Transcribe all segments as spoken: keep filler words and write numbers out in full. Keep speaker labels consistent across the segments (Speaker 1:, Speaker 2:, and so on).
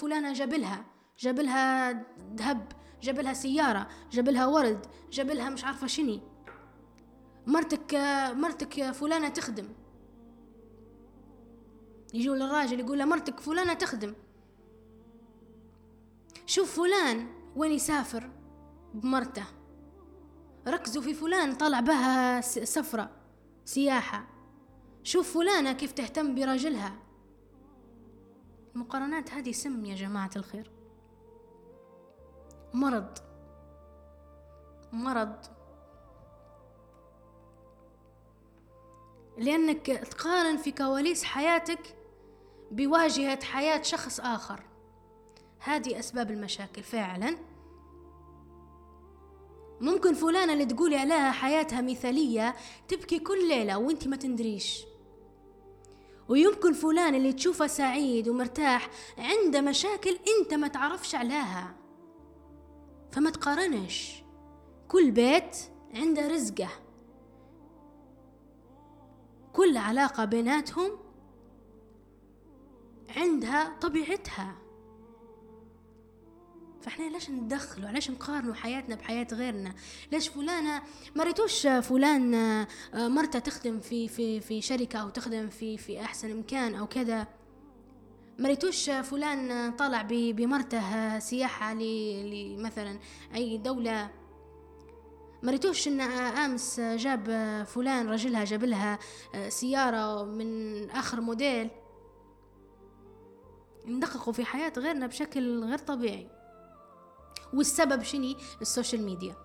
Speaker 1: فلانة جابلها جابلها ذهب، جابلها سيارة، جابلها ورد، جابلها مش عارفة شني. مرتك مرتك فلانة تخدم، يجوا للراجل يقول له مرتك فلانة تخدم. شوف فلان وين يسافر بمرته، ركزوا في فلان طلع بها سفرة سياحة. شوف فلانة كيف تهتم براجلها. المقارنات هذه سم يا جماعة الخير، مرض مرض لأنك تقارن في كواليس حياتك بواجهة حياة شخص آخر. هذه أسباب المشاكل فعلا. ممكن فلانة اللي تقولي عليها حياتها مثالية تبكي كل ليلة وانت ما تندريش، ويمكن فلان اللي تشوفه سعيد ومرتاح عنده مشاكل انت ما تعرفش عليها. فما تقارنش، كل بيت عنده رزقه، كل علاقة بيناتهم عندها طبيعتها. فاحنا ليش ندخلوا، ليش نقارنوا حياتنا بحياة غيرنا؟ ليش فلانة مريتوش فلان مرته تخدم في في في شركة او تخدم في في احسن مكان او كذا، مريتوش فلان طالع بمرته سياحة لمثلا اي دولة، مريتوش ان امس جاب فلان رجلها جاب لها سيارة من اخر موديل. ندققوا في حياة غيرنا بشكل غير طبيعي. والسبب شني؟ السوشيال ميديا.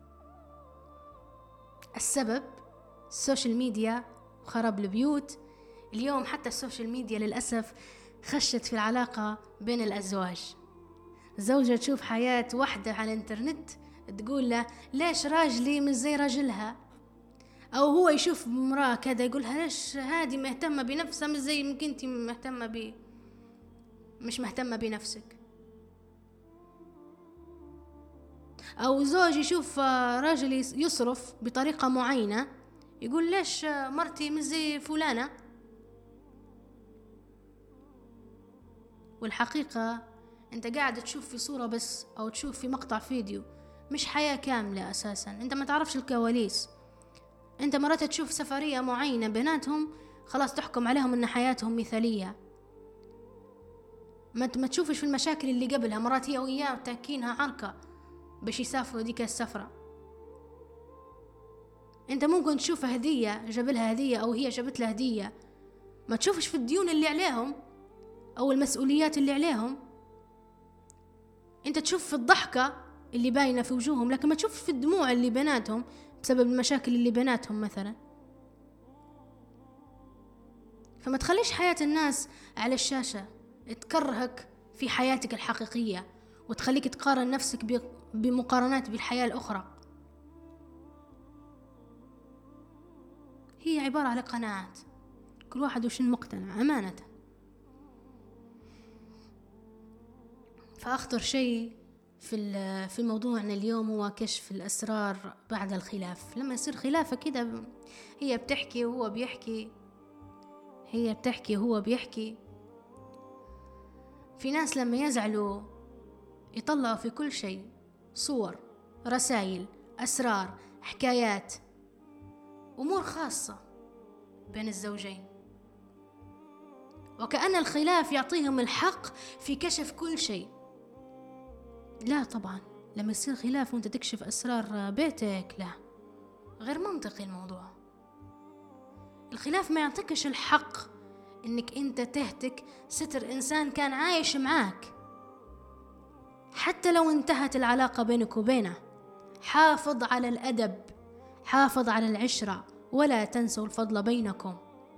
Speaker 1: السبب السوشيال ميديا وخراب البيوت. اليوم حتى السوشيال ميديا للأسف خشت في العلاقة بين الأزواج. زوجة تشوف حياة واحدة على الانترنت تقول له ليش راجلي مش زي راجلها، أو هو يشوف امرأة كذا يقولها ليش هذه مهتمة بنفسها مش زي ممكن انتي مهتمة ب مش مهتمة بنفسك. أو زوج يشوف راجل يصرف بطريقة معينة يقول ليش مرتي مش زي فلانة. والحقيقة أنت قاعد تشوف في صورة بس أو تشوف في مقطع فيديو، مش حياة كاملة أساسا. أنت ما تعرفش الكواليس. أنت مرات تشوف سفرية معينة بيناتهم خلاص تحكم عليهم أن حياتهم مثالية، ما تشوفش في المشاكل اللي قبلها. مرات هي وياه تاكينها عركة باش يسافروا ديك السفرة. انت ممكن تشوف هدية جابلها هدية او هي جابت له هدية، ما تشوفش في الديون اللي عليهم او المسؤوليات اللي عليهم. انت تشوف في الضحكة اللي باينة في وجوههم لكن ما تشوف في الدموع اللي بيناتهم بسبب المشاكل اللي بيناتهم مثلا. فما تخليش حياة الناس على الشاشة تكرهك في حياتك الحقيقية وتخليك تقارن نفسك بمقارنات بالحياة الأخرى. هي عبارة على قناعات، كل واحد وش مقتنع أمانة. فأخطر شيء في في موضوعنا اليوم هو كشف الأسرار بعد الخلاف. لما يصير خلافة كده هي بتحكي وهو بيحكي، هي بتحكي وهو بيحكي. في ناس لما يزعلوا يطلعوا في كل شيء صور، رسائل، أسرار، حكايات، أمور خاصة بين الزوجين، وكأن الخلاف يعطيهم الحق في كشف كل شيء. لا طبعا، لما يصير خلاف وانت تكشف أسرار بيتك لا، غير منطقي الموضوع. الخلاف ما يعطيكش الحق انك انت تهتك ستر انسان كان عايش معاك. حتى لو انتهت العلاقة بينك وبينه، حافظ على الأدب، حافظ على العشرة، ولا تنسوا الفضل بينكم.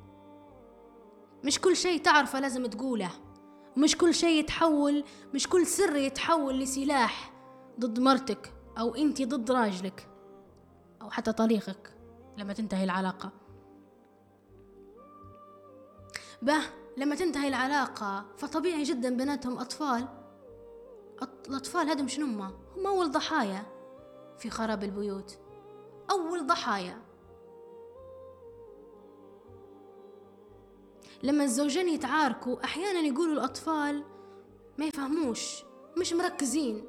Speaker 1: مش كل شيء تعرفه لازم تقوله، مش كل شيء يتحول، مش كل سر يتحول لسلاح ضد مرتك أو أنت ضد راجلك أو حتى طليقك لما تنتهي العلاقة. به لما تنتهي العلاقة فطبيعي جدا بيناتهم أطفال. الأطفال هذا مش هم هم أول ضحايا في خراب البيوت، أول ضحايا. لما الزوجين يتعاركوا أحيانا يقولوا الأطفال ما يفهموش، مش مركزين.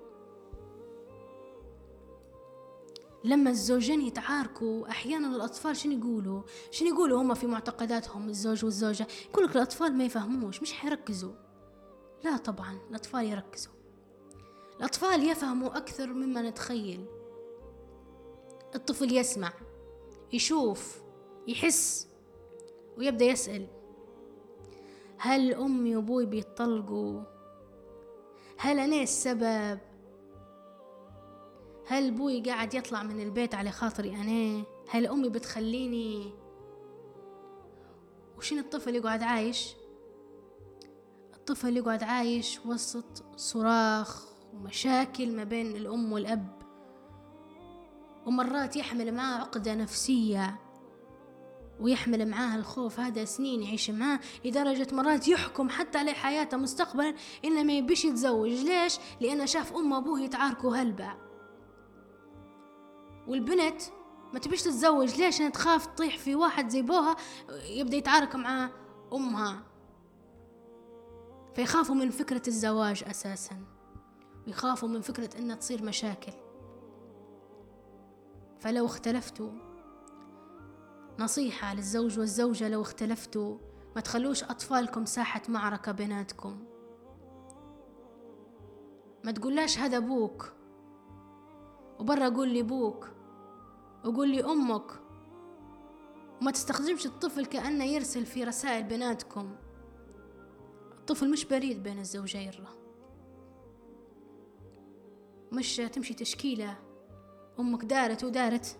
Speaker 1: لما الزوجين يتعاركوا أحيانا الأطفال شنو يقولوا شنو يقولوا هم في معتقداتهم، الزوج والزوجة يقولك الأطفال ما يفهموش، مش حيركزوا. لا طبعا الأطفال يركزوا، الأطفال يفهموا أكثر مما نتخيل. الطفل يسمع، يشوف، يحس، ويبدأ يسأل: هل أمي وأبوي بيطلقوا؟ هل أنا السبب؟ هل أبوي قاعد يطلع من البيت على خاطري أنا؟ هل أمي بتخليني؟ وشين الطفل يقعد عايش؟ الطفل يقعد عايش وسط صراخ ومشاكل ما بين الأم والأب، ومرات يحمل معاه عقدة نفسية، ويحمل معاه الخوف هذا سنين يعيش معاه، لدرجة مرات يحكم حتى على حياته مستقبلا إنه ما يبيش يتزوج. ليش؟ لأنه شاف أم وأبوه يتعاركوا هلبة. والبنت ما تبيش تتزوج، ليش؟ أنا تخاف تطيح في واحد زي بوها يبدأ يتعارك مع أمها، فيخافوا من فكرة الزواج أساسا، ويخافوا من فكرة إنها تصير مشاكل. فلو اختلفتوا، نصيحة للزوج والزوجة، لو اختلفتوا ما تخلوش أطفالكم ساحة معركة بيناتكم. ما تقولاش هذا أبوك وبرا قول لي أبوك وقول لي أمك، وما تستخدمش الطفل كأنه يرسل في رسائل بيناتكم. الطفل مش بريد بين الزوجين، مش تمشي تشكيلة أمك دارت ودارت،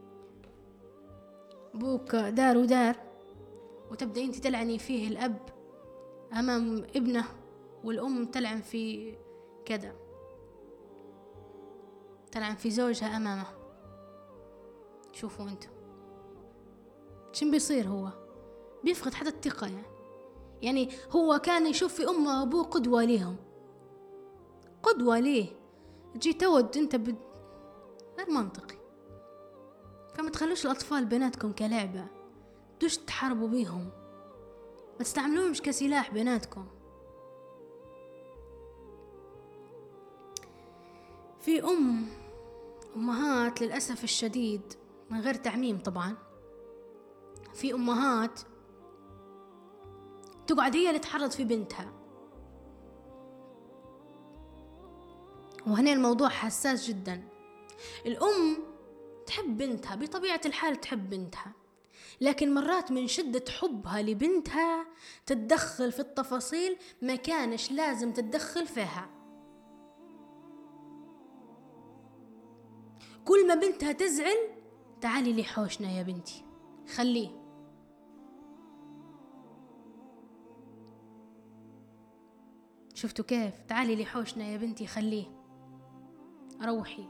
Speaker 1: أبوك دار ودار، وتبدأ أنت تلعني فيه الأب أمام ابنه، والأم تلعن في كذا، تلعن في زوجها أمامه. شوفوا أنتم شن بيصير، هو بيفقد حتى الثقة. يعني يعني هو كان يشوف في أمه وأبوه قدوة ليهم، قدوة ليه، تجي تود أنت بد... غير منطقي. فما تخلوش الأطفال بيناتكم كلعبة، دوش تحاربوا بيهم، ما تستعملوهمش كسلاح بيناتكم. في أم أمهات للأسف الشديد، من غير تعميم طبعا، في أمهات تقعد هي اللي تحرض في بنتها، وهنا الموضوع حساس جدا. الأم تحب بنتها بطبيعة الحال، تحب بنتها، لكن مرات من شدة حبها لبنتها تتدخل في التفاصيل ما كانش لازم تتدخل فيها. كل ما بنتها تزعل: تعالي لي حوشنا يا بنتي، خليه. شفتوا كيف؟ تعالي لي حوشنا يا بنتي، خليه، روحي.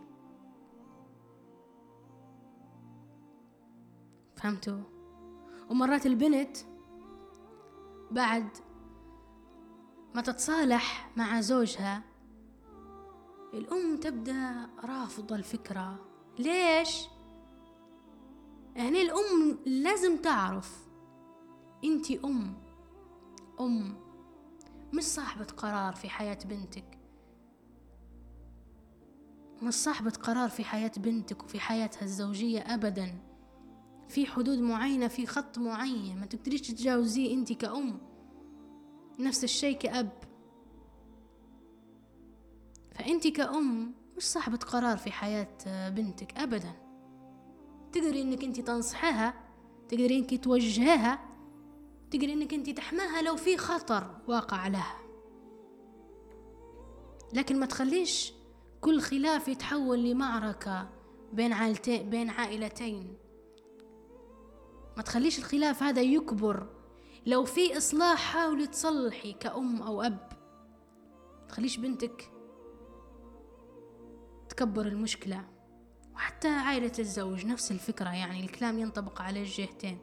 Speaker 1: فهمتوا؟ ومرات البنت بعد ما تتصالح مع زوجها، الأم تبدأ رافضة الفكرة. ليش؟ يعني الأم لازم تعرف أنتي أم أم مش صاحبة قرار في حياة بنتك، مش صاحبة قرار في حياة بنتك وفي حياتها الزوجية أبدا. في حدود معينة، في خط معين ما تقدريش تتجاوزيه أنت كأم. نفس الشيء كأب. فأنت كأم مش صاحبة قرار في حياة بنتك أبدا. تقدري أنك أنت تنصحها، تقدري أنك توجهها، تقدري أنك أنت تحماها لو في خطر واقع لها، لكن ما تخليش كل خلاف يتحول لمعركة بين عائلتين بين عائلتين. ما تخليش الخلاف هذا يكبر. لو في إصلاح حاولي تصلحي كأم أو أب، ما تخليش بنتك تكبر المشكلة. وحتى عائلة الزوج نفس الفكرة، يعني الكلام ينطبق على الجهتين.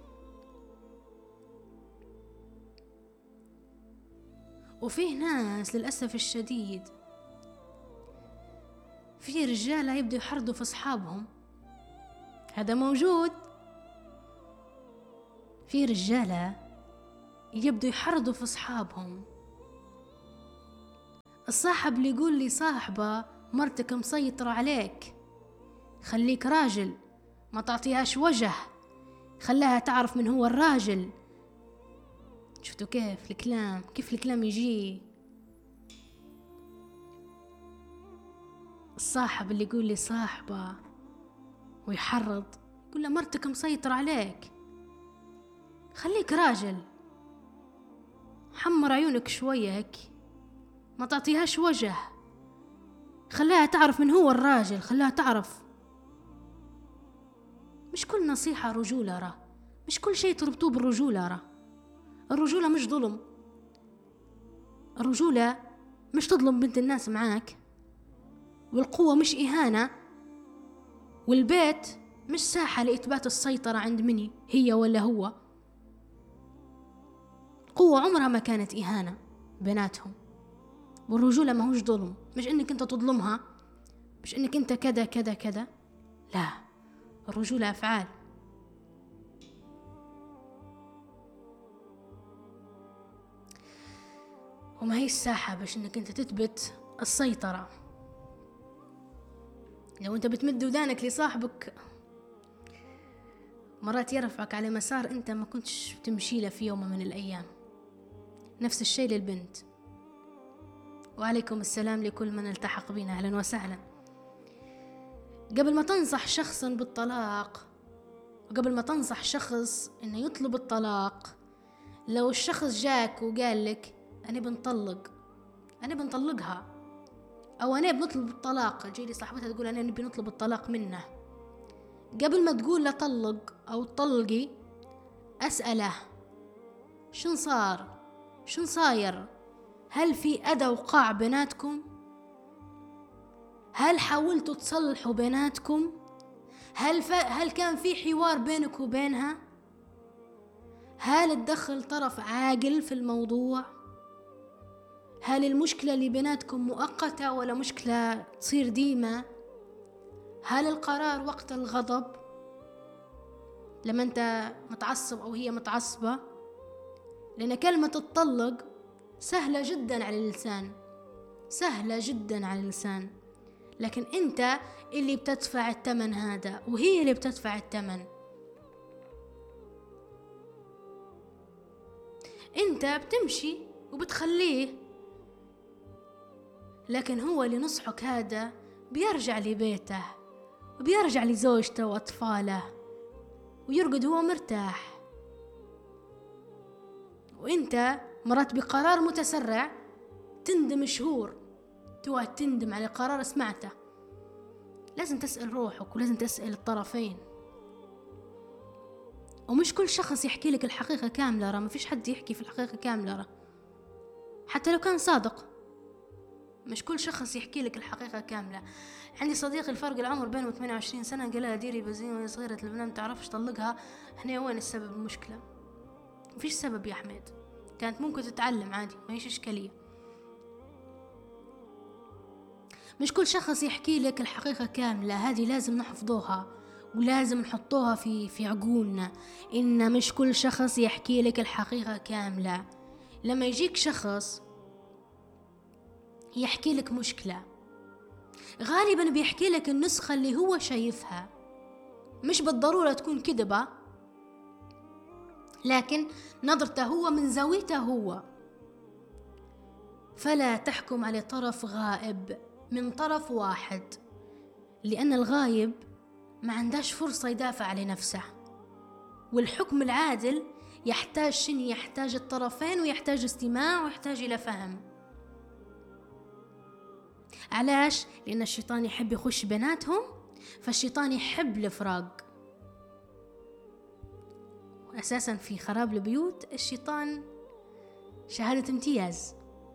Speaker 1: وفيه ناس للأسف الشديد، في رجالة يبدوا يحرضوا في أصحابهم، هذا موجود. في رجالة يبدوا يحرضوا في أصحابهم، الصاحب اللي يقول لي صاحبه مرتك مسيطرة عليك، خليك راجل، ما تعطيهاش وجه، خلاها تعرف من هو الراجل. شفتوا كيف الكلام، كيف الكلام يجي. الصاحب اللي يقول لي صاحبه ويحرض، يقول له مرتك مسيطرة عليك، خليك راجل، حمر عيونك شوية هيك، ما تعطيهاش وجه، خلاها تعرف من هو الراجل، خلاها تعرف. مش كل نصيحة رجولة راه، مش كل شيء تربطوه بالرجولة راه. الرجولة مش ظلم، الرجولة مش تظلم بنت الناس معاك، والقوة مش إهانة، والبيت مش ساحة لإثبات السيطرة عند مني هي ولا هو. القوة عمرها ما كانت إهانة بيناتهم، والرجولة ما هوش ظلم، مش إنك أنت تظلمها، مش إنك أنت كذا كذا كذا، لا، الرجولة أفعال. وما هي الساحة باش إنك أنت تثبت السيطرة. لو أنت بتمد ودانك لصاحبك مرات يرفعك على مسار أنت ما كنتش تمشي له في يوم من الأيام. نفس الشيء للبنت. وعليكم السلام لكل من التحق بنا، أهلا وسهلا. قبل ما تنصح شخصا بالطلاق، وقبل ما تنصح شخص إنه يطلب الطلاق، لو الشخص جاك وقال لك أنا بنطلق، أنا بنطلقها، أو أنا بنطلب الطلاق، جيلي صاحبتها تقول أنا نبي نطلب الطلاق منه، قبل ما تقول له طلق أو طلقي، أسأله شن صار، شن صاير، هل في أذى وقع بيناتكم، هل حاولتوا تصلحوا بيناتكم، هل, ف... هل كان في حوار بينك وبينها، هل تدخل طرف عاقل في الموضوع، هل المشكلة اللي بيناتكم مؤقتة ولا مشكلة تصير ديما، هل القرار وقت الغضب لما أنت متعصب أو هي متعصبة. لأن كلمة تطلق سهلة جدا على اللسان، سهلة جدا على اللسان، لكن أنت اللي بتدفع الثمن هذا، وهي اللي بتدفع الثمن. أنت بتمشي وبتخليه، لكن هو اللي نصحك هذا بيرجع لبيته وبيرجع لزوجته وأطفاله ويرقد هو مرتاح. وإنت مرات بقرار متسرع تندم شهور، توه تندم على قرار سمعته. لازم تسأل روحك ولازم تسأل الطرفين. ومش كل شخص يحكي لك الحقيقة كاملة، ما فيش حد يحكي في الحقيقة كاملة حتى لو كان صادق. مش كل شخص يحكي لك الحقيقة كاملة. عندي صديق الفرق العمر بينه ثمانية وعشرين سنة، قال لها ديري بزين وهي صغيرة البنات ما تعرفش طلقها. احنا وين السبب؟ المشكلة مفيش سبب يا حميد، كانت ممكن تتعلم عادي، ما هيش إشكالية. مش كل شخص يحكي لك الحقيقة كاملة، هذه لازم نحفظوها ولازم نحطوها في في عقولنا، إن مش كل شخص يحكي لك الحقيقة كاملة. لما يجيك شخص يحكي لك مشكلة، غالبا بيحكي لك النسخة اللي هو شايفها، مش بالضرورة تكون كذبة، لكن نظرته هو من زاويته هو. فلا تحكم على طرف غائب من طرف واحد، لأن الغايب ما عندهش فرصة يدافع عن نفسه. والحكم العادل يحتاج شنو؟ يحتاج الطرفين، ويحتاج استماع، ويحتاج إلى فهم. علاش؟ لأن الشيطان يحب يخش بيناتهم، فالشيطان يحب الفراق. وأساسا في خراب البيوت الشيطان شهادة امتياز.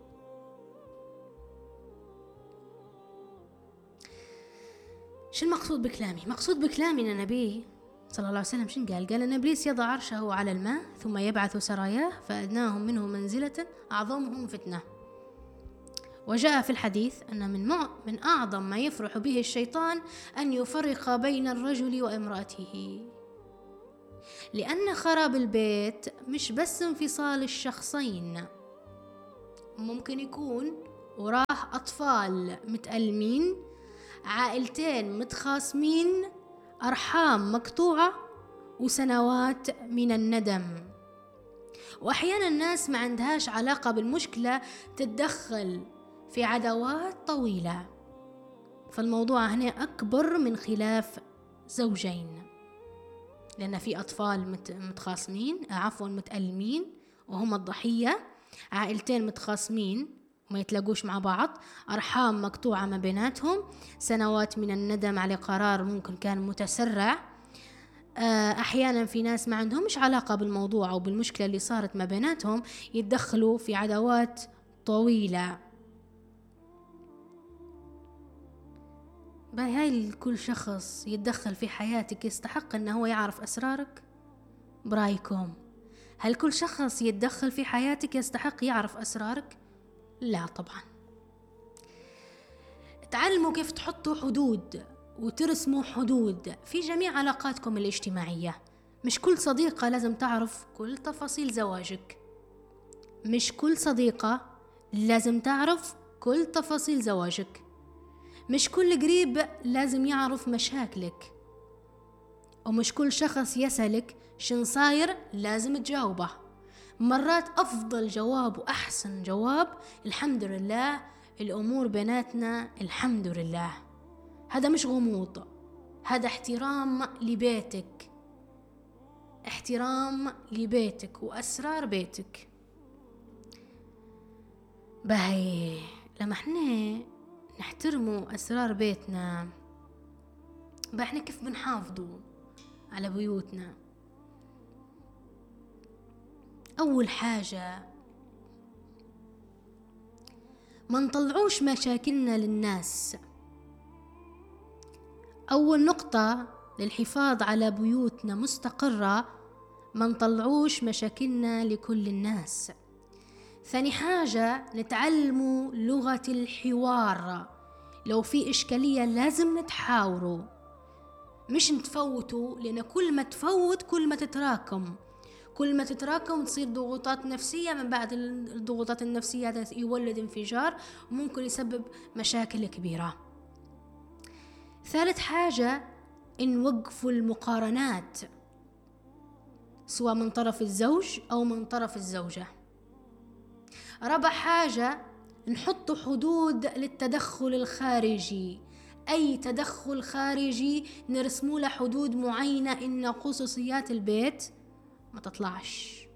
Speaker 1: شو المقصود بكلامي؟ مقصود بكلامي أن النبي صلى الله عليه وسلم شن قال؟ قال أن إبليس يضع عرشه على الماء ثم يبعث سراياه فأدناهم منه منزلة أعظمهم فتنة. وجاء في الحديث أن من, من أعظم ما يفرح به الشيطان أن يفرق بين الرجل وامرأته، لأن خراب البيت مش بس انفصال الشخصين، ممكن يكون وراه أطفال متألمين، عائلتين متخاصمين، أرحام مقطوعة، وسنوات من الندم. وأحيانا الناس ما عندهاش علاقة بالمشكلة تتدخل في عداوات طويلة، فالموضوع هنا أكبر من خلاف زوجين، لأن في أطفال متخاصمين عفوا متألمين وهم الضحية، عائلتين متخاصمين وما يتلاقوش مع بعض، أرحام مقطوعة ما بيناتهم، سنوات من الندم على قرار ممكن كان متسرع. أحيانا في ناس ما عندهمش علاقة بالموضوع أو بالمشكلة اللي صارت ما بيناتهم يتدخلوا في عداوات طويلة. هاي كل شخص يتدخل في حياتك يستحق أنه هو يعرف أسرارك؟ برأيكم هل كل شخص يتدخل في حياتك يستحق يعرف أسرارك؟ لا طبعا. تعلموا كيف تحطوا حدود وترسموا حدود في جميع علاقاتكم الاجتماعية. مش كل صديقة لازم تعرف كل تفاصيل زواجك، مش كل صديقة لازم تعرف كل تفاصيل زواجك، مش كل قريب لازم يعرف مشاكلك، ومش كل شخص يسألك شن صاير لازم تجاوبه. مرات أفضل جواب وأحسن جواب الحمد لله، الأمور بيناتنا الحمد لله. هذا مش غموض، هذا احترام لبيتك، احترام لبيتك وأسرار بيتك. باهي لما احنا نحترموا أسرار بيتنا بقى احنا كيف بنحافظوا على بيوتنا؟ أول حاجة ما نطلعوش مشاكلنا للناس. أول نقطة للحفاظ على بيوتنا مستقرة، ما نطلعوش مشاكلنا لكل الناس. ثاني حاجة نتعلموا لغة الحوار، لو في إشكالية لازم نتحاوروا مش نتفوتوا، لأن كل ما تفوت كل ما تتراكم، كل ما تتراكم تصير ضغوطات نفسية، من بعد الضغوطات النفسية هذا يولد انفجار وممكن يسبب مشاكل كبيرة. ثالث حاجة نوقفوا المقارنات سواء من طرف الزوج أو من طرف الزوجة. رابع حاجة نحط حدود للتدخل الخارجي، أي تدخل خارجي نرسموا له حدود معينة إن خصوصيات البيت ما تطلعش.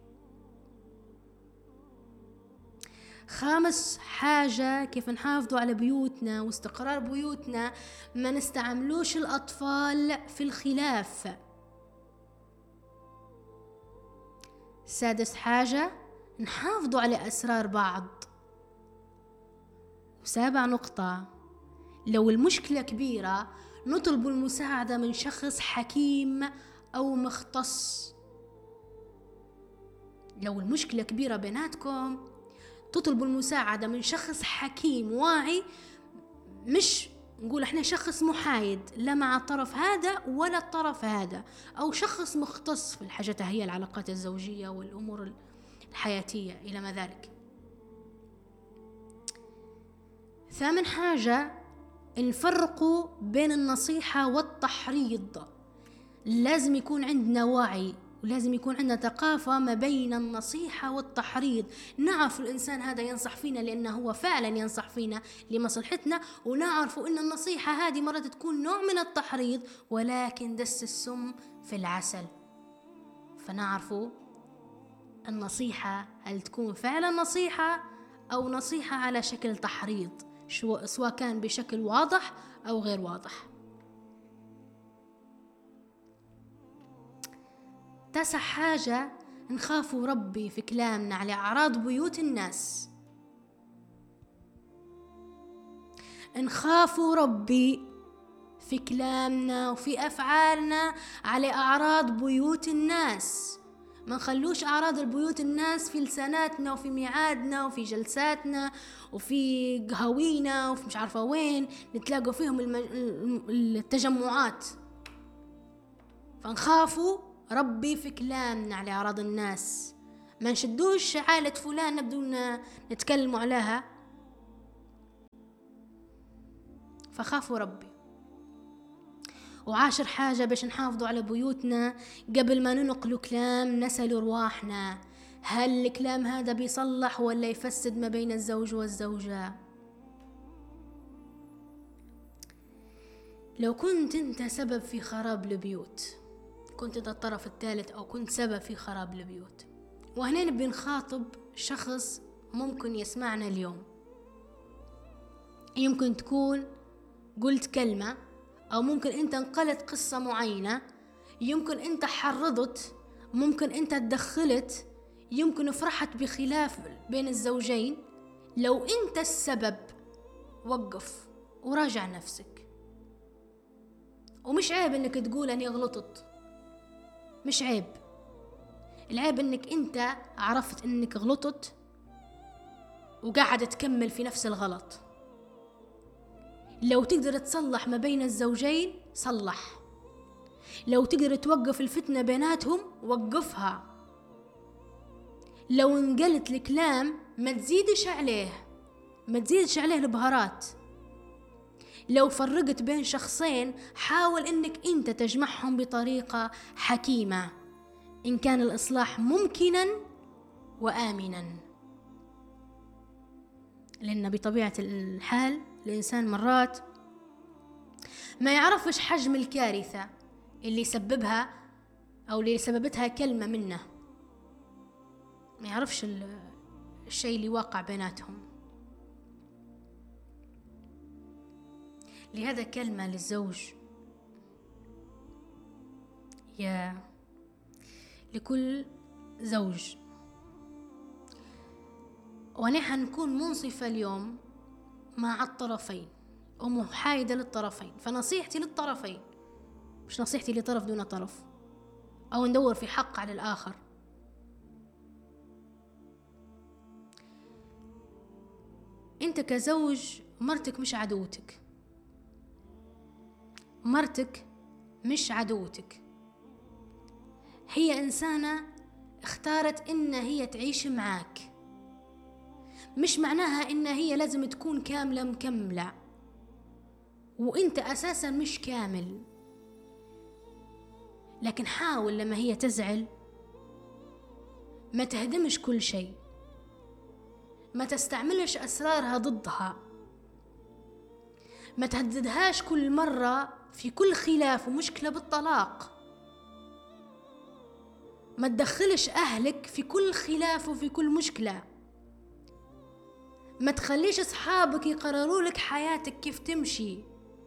Speaker 1: خامس حاجة كيف نحافظوا على بيوتنا واستقرار بيوتنا، ما نستعملوش الأطفال في الخلاف. سادس حاجة نحافظوا على أسرار بعض. وسابع نقطة لو المشكلة كبيرة نطلب المساعدة من شخص حكيم أو مختص. لو المشكلة كبيرة بيناتكم تطلبوا المساعدة من شخص حكيم واعي، مش نقول احنا شخص محايد لا مع الطرف هذا ولا الطرف هذا، أو شخص مختص في الحاجة هي العلاقات الزوجية والأمور الحياتية إلى ما ذلك. ثامن حاجة نفرقوا بين النصيحة والتحريض. لازم يكون عندنا وعي ولازم يكون عندنا ثقافة ما بين النصيحة والتحريض، نعرف الإنسان هذا ينصح فينا لأنه هو فعلا ينصح فينا لمصلحتنا، ونعرف أن النصيحة هذه مرات تكون نوع من التحريض ولكن دس السم في العسل. فنعرفوا النصيحة هل تكون فعلا نصيحة أو نصيحة على شكل تحريض، سواء كان بشكل واضح أو غير واضح. تاسع حاجة نخافوا ربي في كلامنا على أعراض بيوت الناس. نخافوا ربي في كلامنا وفي أفعالنا على أعراض بيوت الناس. ما نخلوش أعراض البيوت الناس في لساناتنا وفي ميعادنا وفي جلساتنا وفي قهوينا وفي مش عارفة وين نتلاقوا فيهم التجمعات. فنخافوا ربي في كلامنا على أعراض الناس، ما نشدوش عائلة فلان نبدو نتكلموا عليها فخافوا ربي. وعاشر حاجة باش نحافظوا على بيوتنا قبل ما ننقلوا كلام نسألوا رواحنا، هل الكلام هذا بيصلح ولا يفسد ما بين الزوج والزوجة؟ لو كنت انت سبب في خراب البيوت، كنت انت الطرف الثالث او كنت سبب في خراب البيوت، وهنا نبي نخاطب شخص ممكن يسمعنا اليوم. يمكن تكون قلت كلمة، او ممكن انت انقلت قصة معينة، يمكن انت حرضت، ممكن انت تدخلت، يمكن فرحت بخلاف بين الزوجين. لو انت السبب وقف وراجع نفسك. ومش عيب انك تقول اني غلطت، مش عيب. العيب انك انت عرفت انك غلطت وقاعد تكمل في نفس الغلط. لو تقدر تصلح ما بين الزوجين صلح، لو تقدر توقف الفتنة بيناتهم وقفها. لو انقلت الكلام ما تزيدش عليه، ما تزيدش عليه البهارات. لو فرقت بين شخصين حاول انك انت تجمعهم بطريقة حكيمة ان كان الاصلاح ممكنا وآمنا. لان بطبيعة الحال الانسان مرات ما يعرفش حجم الكارثة اللي سببها او اللي سببتها كلمة منه، ما يعرفش الشيء اللي واقع بيناتهم. لهذا كلمة للزوج، يا لكل زوج، وانا حنكون منصفة اليوم مع الطرفين ومحايدة للطرفين. فنصيحتي للطرفين، مش نصيحتي لطرف دون طرف او ندور في حق على الاخر. انت كزوج مرتك مش عدوتك، مرتك مش عدوتك، هي إنسانة اختارت إن هي تعيش معاك. مش معناها إن هي لازم تكون كاملة مكملة، وإنت أساسا مش كامل. لكن حاول لما هي تزعل ما تهدمش كل شيء، ما تستعملش أسرارها ضدها، ما تهددهاش كل مرة في كل خلاف ومشكلة بالطلاق، ما تدخلش أهلك في كل خلاف وفي كل مشكلة، ما تخليش أصحابك يقرروا لك حياتك كيف تمشي.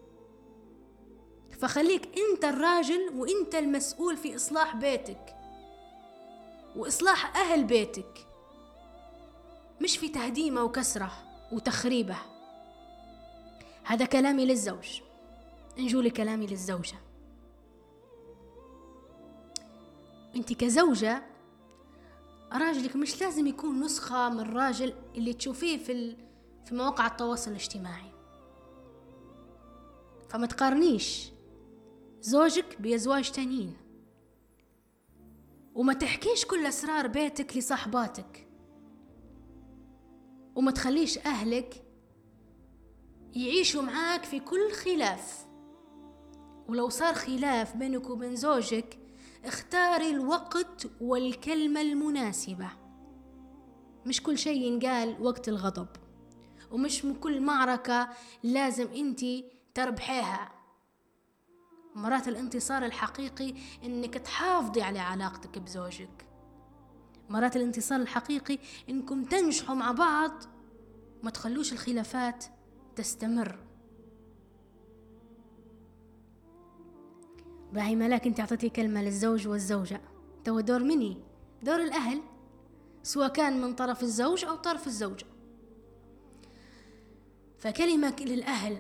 Speaker 1: فخليك أنت الراجل وأنت المسؤول في إصلاح بيتك وإصلاح أهل بيتك، مش في تهديمه وكسره وتخريبه. هذا كلامي للزوج. نجولي كلامي للزوجة. انت كزوجة راجلك مش لازم يكون نسخة من الراجل اللي تشوفيه في في مواقع التواصل الاجتماعي. فما تقارنيش زوجك بأزواج تانيين، وما تحكيش كل أسرار بيتك لصاحباتك، وما تخليش أهلك يعيشوا معاك في كل خلاف. ولو صار خلاف بينك وبين زوجك اختاري الوقت والكلمة المناسبة. مش كل شيء ينقال وقت الغضب، ومش من كل معركة لازم انتي تربحيها. مرات الانتصار الحقيقي انك تحافظي على علاقتك بزوجك. مرات الانتصار الحقيقي انكم تنجحوا مع بعض، ما تخلوش الخلافات تستمر. باهي ملاك انت اعطيتي كلمة للزوج والزوجة، تو دور مني دور الأهل، سواء كان من طرف الزوج أو طرف الزوجة. فكلمة للأهل،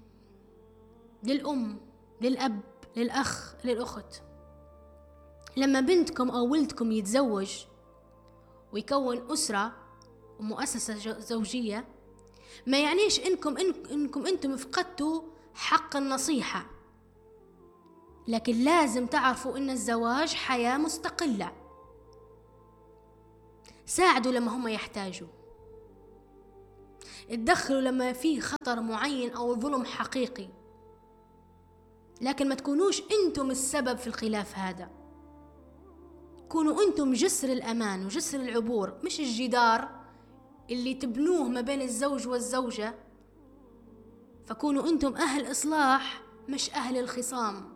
Speaker 1: للأم، للأب، للأخ، للأخت. لما بنتكم أو ولدكم يتزوج ويكون أسرة ومؤسسة زوجية، ما يعنيش إنكم إنكم أنتم فقدتوا حق النصيحة، لكن لازم تعرفوا إن الزواج حياة مستقلة. ساعدوا لما هم يحتاجوا، تدخلوا لما في خطر معين أو ظلم حقيقي، لكن ما تكونوش أنتم السبب في الخلاف هذا. كونوا أنتم جسر الأمان وجسر العبور، مش الجدار اللي تبنوه ما بين الزوج والزوجة. فكونوا أنتم أهل إصلاح مش أهل الخصام.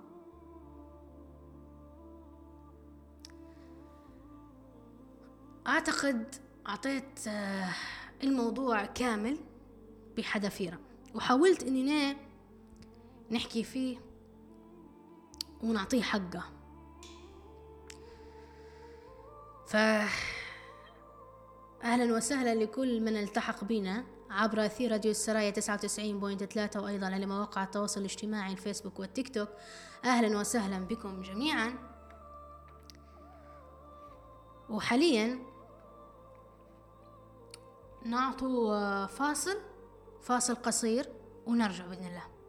Speaker 1: أعتقد أعطيت الموضوع كامل بحذافيره، وحاولت أني نحكي فيه ونعطيه حقه. فأهلا وسهلا لكل من التحق بنا عبر أثير راديو السرايا تسعة وتسعين فاصلة ثلاثة، وأيضا على مواقع التواصل الاجتماعي الفيسبوك والتيك توك. أهلا وسهلا بكم جميعا. وحاليا نعطوا فاصل فاصل قصير ونرجع بإذن الله.